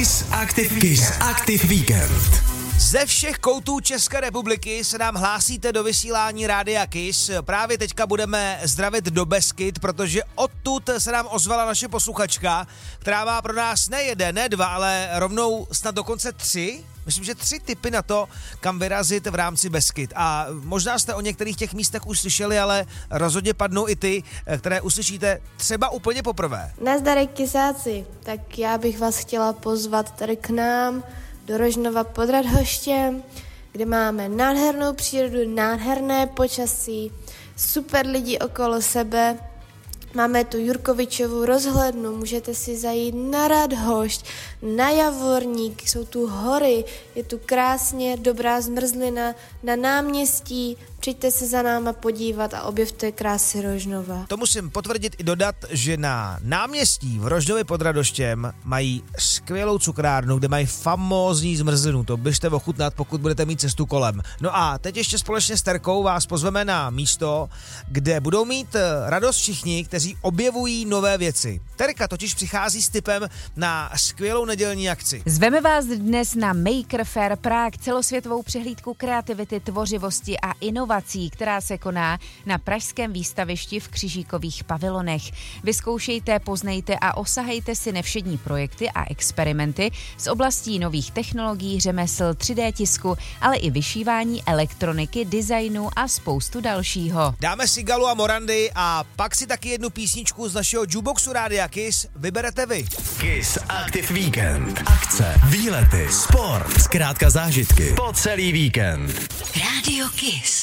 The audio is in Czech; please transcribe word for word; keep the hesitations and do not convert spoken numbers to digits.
Kiss Active, Kiss Active Víkend. Ze všech koutů České republiky se nám hlásíte do vysílání Rádia Kiss. Právě teďka budeme zdravit do Beskyd, protože odtud se nám ozvala naše posluchačka, která má pro nás ne jeden, ne dva, ale rovnou snad dokonce tři. Myslím, že tři tipy na to, kam vyrazit v rámci Beskyd. A možná jste o některých těch místech už slyšeli, ale rozhodně padnou i ty, které uslyšíte třeba úplně poprvé. Nazdar, Kisáci. Tak já bych vás chtěla pozvat tady k nám do Rožnova pod Radhoštěm, kde máme nádhernou přírodu, nádherné počasí, super lidi okolo sebe. Máme tu Jurkovičovu rozhlednu, můžete si zajít na Radhošť, na Javorník, jsou tu hory, je tu krásně dobrá zmrzlina na náměstí. Přijďte se za náma podívat a objevte krásy Rožnova. To musím potvrdit i dodat, že na náměstí v Rožnově pod Radoštěm mají skvělou cukrárnu, kde mají famózní zmrzlinu. To běžte ochutnat, pokud budete mít cestu kolem. No a teď ještě společně s Terkou vás pozveme na místo, kde budou mít radost všichni, kteří objevují nové věci. Terka totiž přichází s tipem na skvělou nedělní akci. Zveme vás dnes na Maker Faire Prague, celosvětovou přehlídku kreativity, tvořivosti a inovací, která se koná na pražském výstavišti v Křižíkových pavilonech. Vyzkoušejte, poznejte a osahejte si nevšední projekty a experimenty z oblastí nových technologií, řemesl, tři dé tisku, ale i vyšívání, elektroniky, designu a spoustu dalšího. Dáme si Galu a Morandy a pak si taky jednu písničku z našeho jukeboxu Rádia Kiss vyberete vy. Kiss Active Víkend. Akce, výlety, sport, zkrátka zážitky po celý víkend. Rádio Kiss.